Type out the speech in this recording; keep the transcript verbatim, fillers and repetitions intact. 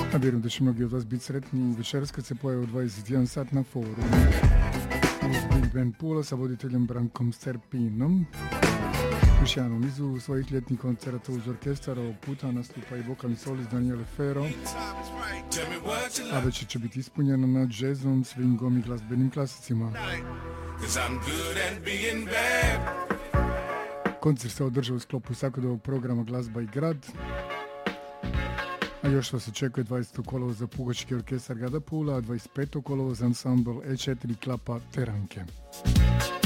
A vjerujem da će mnogi od vas biti sretni večeras kad se pojavi u dvadeset jedan sat na forumu uz Big Band Pula sa voditeljem Brankom Serpinom. U sjajnom nizu svojih ljetnih koncerata uz orkestar ovog puta nastupa i vokalni solist Daniele Ferro, a večer će biti ispunjena na džezom, swingom i glazbenim klasicima. Koncert se održa u sklopu svakodnevnog programa Glazba i grad, a još vas očekuje dvadesetog kolovoza za pugački orkestar grada Pula, a dvadeset petog kolovoza za ansambl E četiri Klapa Teranke.